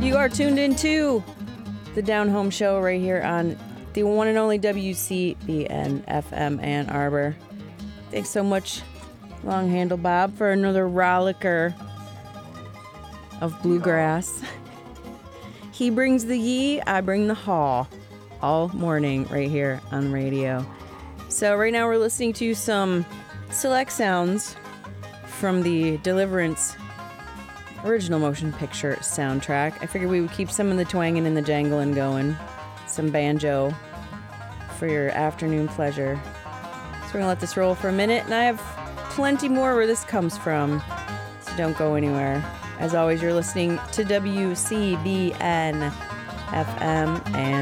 You are tuned into the Down Home Show right here on the one and only WCBN FM Ann Arbor. Thanks so much, Long Handle Bob, for another rollicker of bluegrass. He brings the ye, I bring the haw, all morning right here on the radio. So right now we're listening to some select sounds from the Deliverance original motion picture soundtrack. I figured we would keep some of the twanging and the jangling going. Some banjo for your afternoon pleasure. So we're going to let this roll for a minute, and I have plenty more where this comes from. So don't go anywhere. As always, you're listening to WCBN FM and